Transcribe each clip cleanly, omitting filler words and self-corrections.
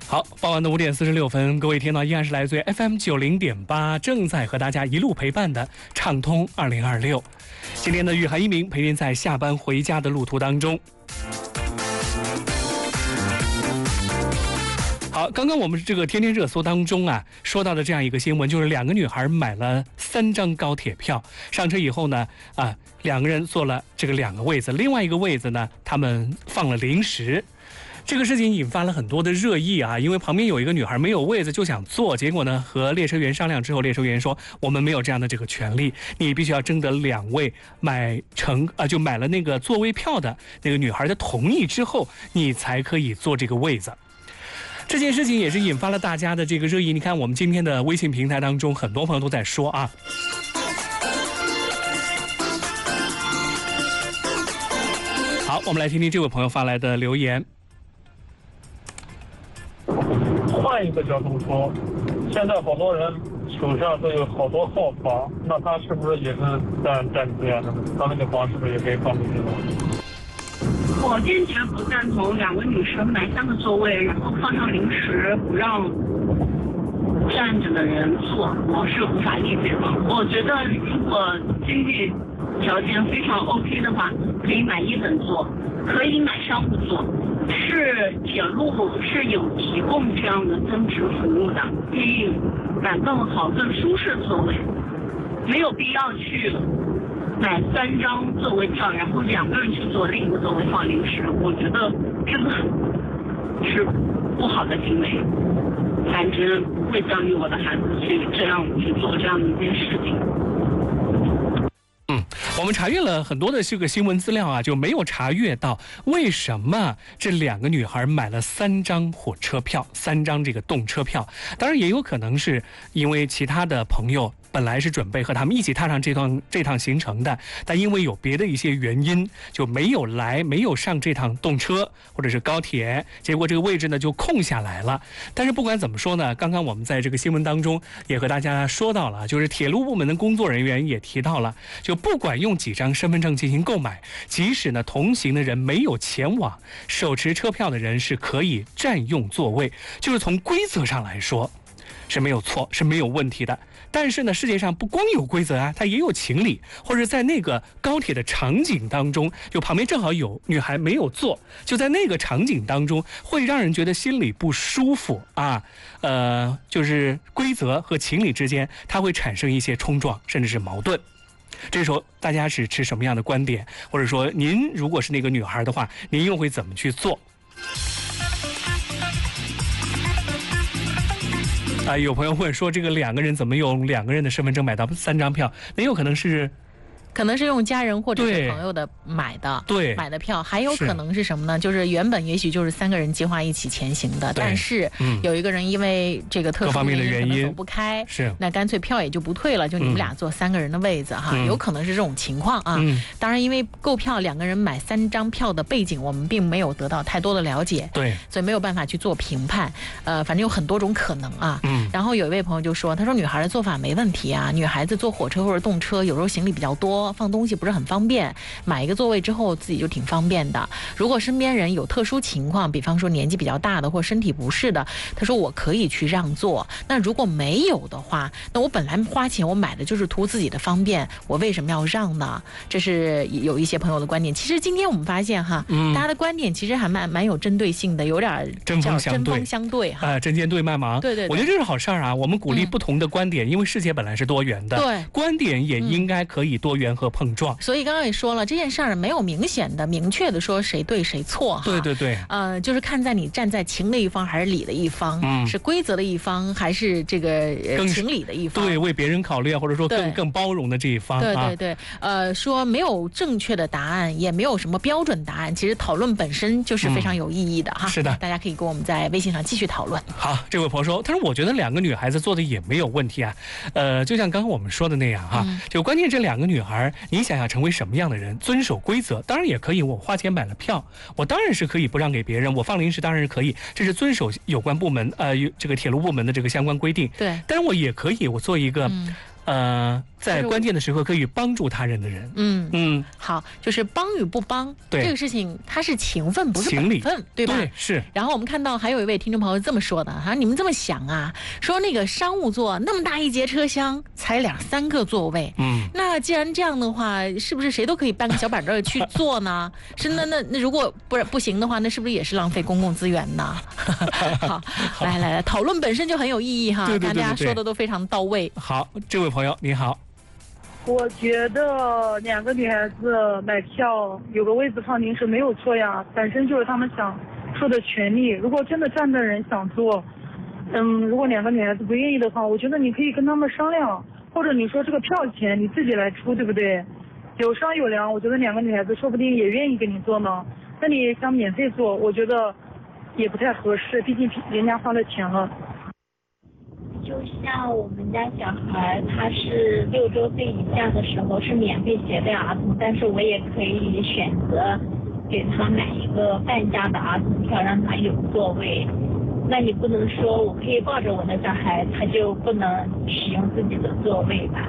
好，傍晚的5点46分，各位听到依然是来自于 FM 90.8，正在和大家一路陪伴的畅通2026。今天的雨涵一鸣陪您在下班回家的路途当中。好，刚刚我们这个天天热搜当中啊，说到的这样一个新闻，就是2个女孩买了3张高铁票，上车以后呢，2个人坐了这个2个位子，另外一个位子呢，他们放了零食。这个事情引发了很多的热议啊，因为旁边有一个女孩没有位子就想坐，结果呢和列车员商量之后，列车员说我们没有这样的这个权利，你必须要征得2位就买了那个座位票的那个女孩的同意之后，你才可以坐这个位子。这件事情也是引发了大家的这个热议。你看我们今天的微信平台当中，很多朋友都在说啊。好，我们来听听这位朋友发来的留言。 换一个角度说，现在好多人手上都有好多号房，那他是不是也是占资源的？他那个房是不是也可以放进去呢？ 我坚决不赞同2个女生买3个座位，然后放上零食，不让站着的人坐，我是无法理解的。我觉得如果经济条件非常 OK 的话，可以买1等座，可以买商务座。是铁路是有提供这样的增值服务的，可以买更好更舒适的座位，没有必要去买3张座位票，然后2个人去坐另一个座位放零食。我觉得这个是不好的行为，反正不会教育我的孩子去做这样的一件事情。 我们查阅了很多的这个新闻资料啊，就没有查阅到为什么这2个女孩买了3张火车票，3张这个动车票。当然也有可能是因为其他的朋友本来是准备和他们一起踏上这趟行程的，但因为有别的一些原因，就没有上这趟动车或者是高铁，结果这个位置呢就空下来了。但是不管怎么说呢，刚刚我们在这个新闻当中也和大家说到了，就是铁路部门的工作人员也提到了，就不管用几张身份证进行购买，即使呢同行的人没有前往，手持车票的人是可以占用座位，就是从规则上来说是没有错，是没有问题的。但是呢，世界上不光有规则啊，它也有情理，或者在那个高铁的场景当中，就旁边正好有女孩没有坐，就在那个场景当中，会让人觉得心里不舒服啊。就是规则和情理之间，它会产生一些冲撞，甚至是矛盾。这时候大家是持什么样的观点，或者说您如果是那个女孩的话，您又会怎么去做？有朋友问说，这个2个人怎么用2个人的身份证买到3张票？那有可能是用家人或者是朋友的买的票，还有可能是什么呢？就是原本也许就是3个人计划一起前行的，但是有一个人因为这个特殊的原因走不开，那干脆票也就不退了，就你们俩坐3个人的位子哈，有可能是这种情况啊。当然，因为购票2个人买3张票的背景，我们并没有得到太多的了解，对，所以没有办法去做评判。反正有很多种可能啊。然后有一位朋友就说，他说女孩的做法没问题啊，女孩子坐火车或者动车，有时候行李比较多，放东西不是很方便，买一个座位之后自己就挺方便的。如果身边人有特殊情况，比方说年纪比较大的或身体不适的，他说我可以去让座。那如果没有的话，那我本来花钱我买的就是图自己的方便，我为什么要让呢？这是有一些朋友的观点。其实今天我们发现哈，大家的观点其实还蛮有针对性的，有点针锋相对哈， 针尖对麦芒。 对， 我觉得这是好事啊。我们鼓励不同的观点，因为世界本来是多元的，对，观点也应该可以多元和碰撞。 所以刚刚也说了，这件事儿没有明确的说谁对谁错哈。 对， 就是看在你站在情的一方还是理的一方，是规则的一方还是这个情理的一方， 对，为别人考虑或者说更包容的这一方。 对，说没有正确的答案，也没有什么标准答案，其实讨论本身就是非常有意义的哈。 是的， 大家可以跟我们在微信上继续讨论。 好，这位朋友说，他说我觉得2个女孩子做的也没有问题啊。就像刚刚我们说的那样哈，就关键这2个女孩，你想要成为什么样的人，遵守规则当然也可以。我花钱买了票，我当然是可以不让给别人，我放零食当然是可以，这是遵守有关部门这个铁路部门的这个相关规定。 对， 但是我也可以，我做一个在关键的时候可以帮助他人的人。 好，就是帮与不帮， 对这个事情它是情分，不是本分，对吧？ 对，是。 然后我们看到还有一位听众朋友这么说的哈，你们这么想啊，说那个商务座那么大一节车厢才2-3个座位，那既然这样的话，是不是谁都可以搬个小板凳去坐呢？是那如果不行的话，那是不是也是浪费公共资源呢？好，来，讨论本身就很有意义哈， 对， 大家说的都非常到位。 好，这位朋友你好。 我觉得2个女孩子买票有个位子放临时没有错呀，本身就是他们想说的权利。如果真的站的人想坐，如果2个女孩子不愿意的话，我觉得你可以跟他们商量，或者你说这个票钱你自己来出，对不对？有商有量，我觉得2个女孩子说不定也愿意跟你坐呢。那你想免费坐，我觉得也不太合适，毕竟人家花了钱了。 就像我们家小孩，他是6周岁以下的时候是免费携带儿童，但是我也可以选择给他买一个半价的儿童票，让他有座位。那你不能说我可以抱着我的小孩，他就不能使用自己的座位吧？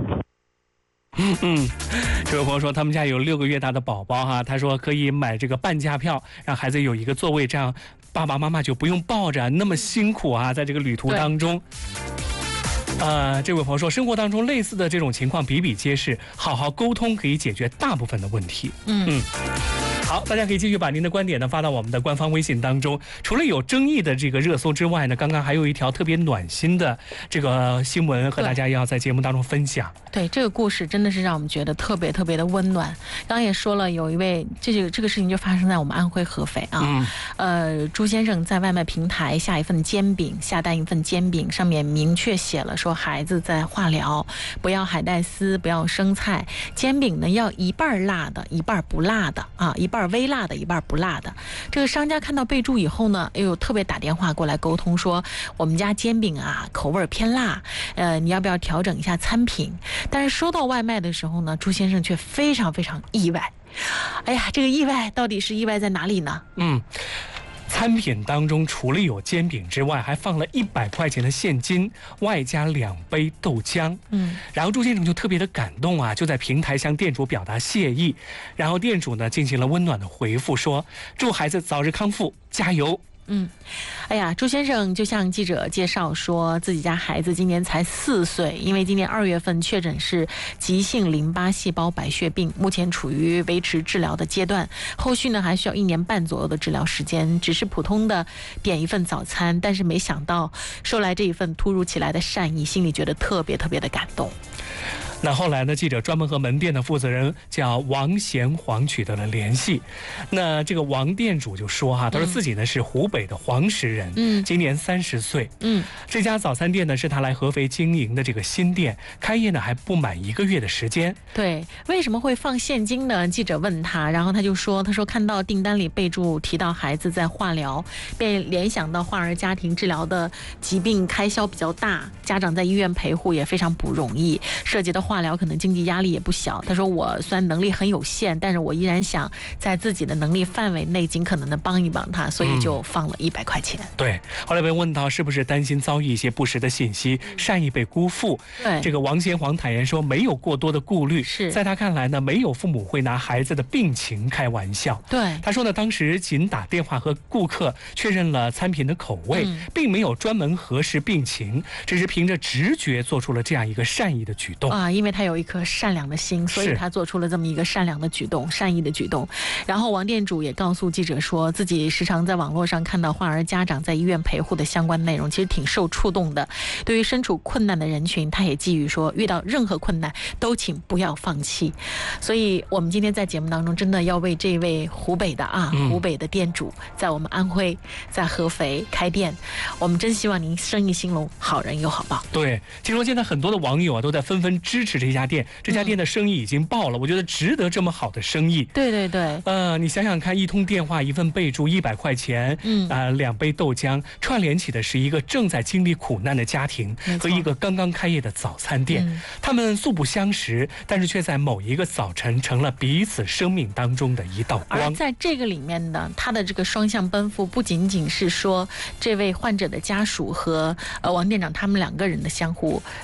这位朋友说他们家有6个月大的宝宝哈，他说可以买这个半价票，让孩子有一个座位，这样爸爸妈妈就不用抱着那么辛苦啊，在这个旅途当中。这位朋友说，生活当中类似的这种情况比比皆是，好好沟通可以解决大部分的问题。好，大家可以继续把您的观点呢发到我们的官方微信当中。除了有争议的这个热搜之外呢，刚刚还有一条特别暖心的这个新闻和大家要在节目当中分享。 对，这个故事真的是让我们觉得特别特别的温暖。刚刚也说了，有一位这个事情就发生在我们安徽合肥啊。朱先生在外卖平台下单一份煎饼，上面明确写了说孩子在化疗，不要海带丝，不要生菜，煎饼呢要一半辣的，一半不辣的啊，一半微辣的，一半不辣的。这个商家看到备注以后呢，特别打电话过来沟通说，我们家煎饼啊口味偏辣，你要不要调整一下餐品？但是收到外卖的时候呢，朱先生却非常非常意外。哎呀，这个意外到底是意外在哪里呢？ 餐品当中除了有煎饼之外，还放了100块钱的现金，外加2杯豆浆。然后朱先生就特别的感动啊，就在平台向店主表达谢意。然后店主呢进行了温暖的回复，说祝孩子早日康复，加油。 哎呀，朱先生就向记者介绍说，自己家孩子今年才4岁，因为今年2月份确诊是急性淋巴细胞白血病，目前处于维持治疗的阶段，后续呢还需要1年半左右的治疗时间。只是普通的点一份早餐，但是没想到收来这一份突如其来的善意，心里觉得特别特别的感动。 那后来呢，记者专门和门店的负责人叫王贤黄取得了联系。那这个王店主就说他说自己呢是湖北的黄石人，今年30岁。这家早餐店呢是他来合肥经营的这个新店，开业呢还不满1个月的时间。 对，为什么会放现金呢？记者问他，然后他说看到订单里备注提到孩子在化疗，便联想到患儿家庭治疗的疾病开销比较大，家长在医院陪护也非常不容易，涉及的化疗可能经济压力也不小。他说我虽然能力很有限，但是我依然想在自己的能力范围内尽可能的帮一帮他，所以就放了100块钱。 对，后来被问到是不是担心遭遇一些不实的信息，善意被辜负。 对， 这个王贤黄坦言说没有过多的顾虑，在他看来呢，没有父母会拿孩子的病情开玩笑。 对， 他说呢，当时仅打电话和顾客确认了餐品的口味，并没有专门核实病情，只是凭着直觉做出了这样一个善意的举动啊，因为他有一颗善良的心，所以他做出了这么一个善良的举动，善意的举动。然后王店主也告诉记者说，自己时常在网络上看到患儿家长在医院陪护的相关内容，其实挺受触动的。对于身处困难的人群，他也寄语说，遇到任何困难都请不要放弃。所以我们今天在节目当中真的要为这位湖北的店主，在我们安徽，在合肥开店，我们真希望您生意兴隆，好人有好报。 对，听说现在很多的网友都在纷纷支持这家店，这家店的生意已经爆了，我觉得值得这么好的生意。 对对对， 你想想看，一通电话，一份备注100块钱，2杯豆浆，串联起的是一个正在经历苦难的家庭和一个刚刚开业的早餐店，他们素不相识，但是却在某一个早晨成了彼此生命当中的一道光。 而在这个里面呢，他的这个双向奔赴，不仅仅是说这位患者的家属和王店长他们2个人的相互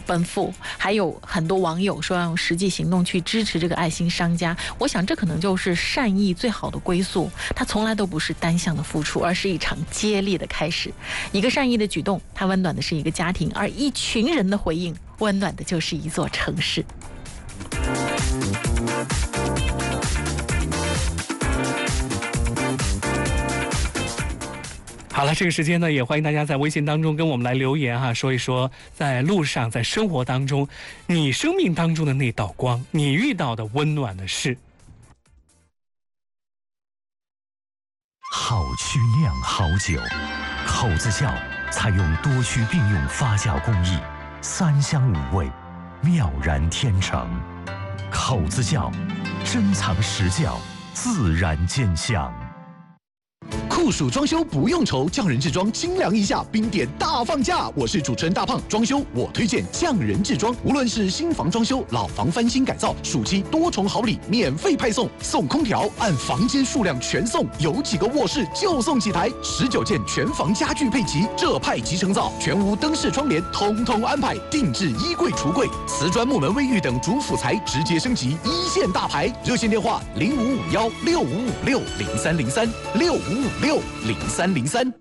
奔赴，还有很多网友说要用实际行动去支持这个爱心商家。我想这可能就是善意最好的归宿，它从来都不是单向的付出，而是一场接力的开始。一个善意的举动，它温暖的是一个家庭，而一群人的回应，温暖的就是一座城市。 好了，这个时间呢，也欢迎大家在微信当中跟我们来留言哈，说一说在路上、在生活当中，你生命当中的那道光，你遇到的温暖的事。 好曲酿好酒，口子窖采用多区并用发酵工艺，3香5味，妙然天成。口子窖，珍藏实窖，自然见香。 酷暑装修不用愁，匠人制装精良一下，冰点大放价。我是主持人大胖，装修我推荐匠人制装。无论是新房装修、老房翻新改造，暑期多重好礼免费派送，送空调，按房间数量全送，有几个卧室就送几台，19件全房家具配齐，这派集成灶，全屋灯饰窗帘统统安排，定制衣柜、橱柜，瓷砖、木门、卫浴等主辅材直接升级一线大牌。热线电话05516556030365560303。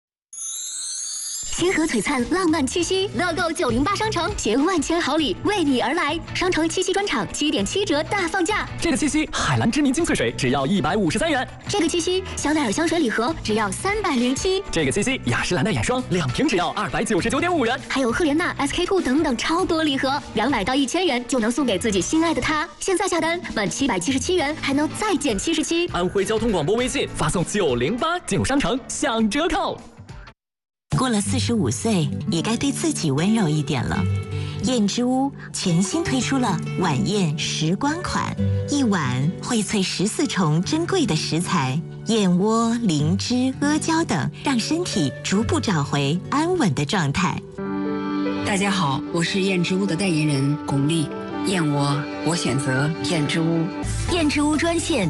星河璀璨浪漫七夕，乐购908商城携万千好礼为你而来。商城七夕专场7.7折大放价。 这个七夕，海蓝之谜精粹水只要153元。 这个七夕，香奈儿香水礼盒只要307。 这个七夕，雅诗兰黛眼霜2瓶只要299.5元。 还有赫莲娜、SK-2等等超多礼盒，200到1000元就能送给自己心爱的他。现在下单满777元还能再减77。 安徽交通广播微信发送908进入商城享折扣。 过了45岁，也该对自己温柔一点了。燕之屋全新推出了晚宴时光款，一碗荟萃14重珍贵的食材，燕窝、灵芝、阿胶等，让身体逐步找回安稳的状态。 大家好，我是燕之屋的代言人巩俐。燕窝，我选择燕之屋。 燕之屋专线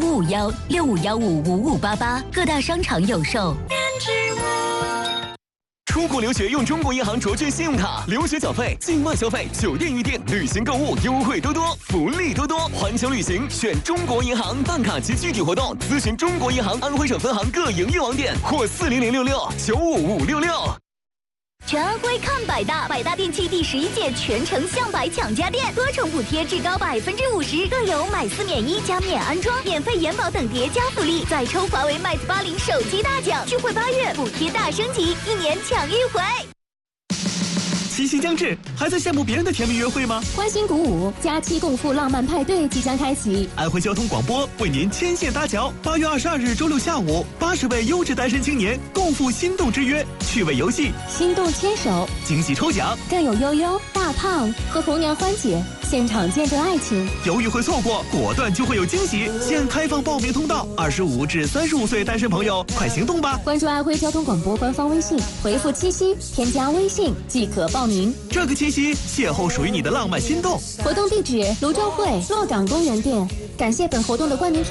0551651588，各大商场有售。燕之屋。 出国留学用中国银行卓券信用卡，留学缴费、境外消费、酒店预订、旅行购物优惠多多，福利多多。环球旅行选中国银行，办卡及具体活动咨询中国银行安徽省分行各营业网点或40066955566。 全安徽看百大，百大电器第11届全城向百抢家电，多重补贴至高50%，更有买4免1加免安装、免费延保等叠加福利，再抽华为 Mate 80手机大奖，聚会8月补贴大升级，1年抢1回。 七夕将至，还在羡慕别人的甜蜜约会吗？ 欢欣鼓舞，假期共赴浪漫派对即将开启。 安徽交通广播为您牵线搭桥，8月22日周六下午，80位优质单身青年共赴心动之约，趣味游戏、 心动牵手、 惊喜抽奖， 更有悠悠、大胖和红娘欢姐现场见证爱情。 犹豫会错过，果断就会有惊喜。现开放报名通道，25至35岁单身朋友快行动吧！ 关注安徽交通广播官方微信，回复七夕添加微信即可报名。 这个七夕邂逅属于你的浪漫心动。 活动地址：泸州会洛岗公园店。感谢本活动的冠名品